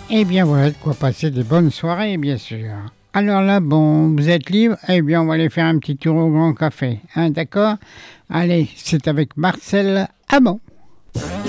Eh bien voilà de quoi passer de bonnes soirées, bien sûr. Alors là, bon, vous êtes libre? Eh bien, on va aller faire un petit tour au Grand Café. Hein, d'accord? Allez, c'est avec Marcel Amont.